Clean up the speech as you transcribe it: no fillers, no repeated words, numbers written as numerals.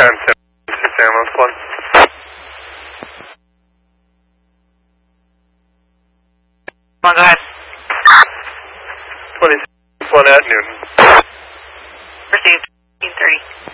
ambulance 1. Go ahead. 26 1 at Newton. Received. 3.